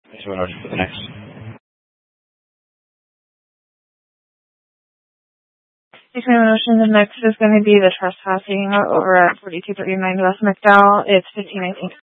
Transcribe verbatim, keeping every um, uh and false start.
Is what order for the next? Taking a motion, the next is going to be the trespassing over at forty-two thirty-nine West McDowell. It's fifteen nineteen.